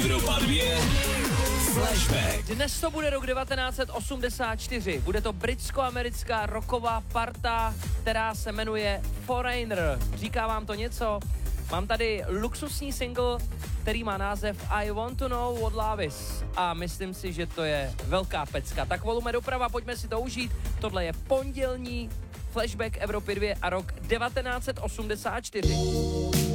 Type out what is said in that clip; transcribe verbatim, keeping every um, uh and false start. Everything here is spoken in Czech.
Evropa dvě Flashback. Dnes to bude rok devatenáct set osmdesát čtyři. Bude to britsko-americká rocková parta, která se jmenuje Foreigner. Říká vám to něco? Mám tady luxusní single, který má název I Want to Know What Love Is. A myslím si, že to je velká pecka. Tak volujme doprava, pojďme si to užít. Tohle je pondělní Flashback Evropy dvě a rok devatenáct set osmdesát čtyři.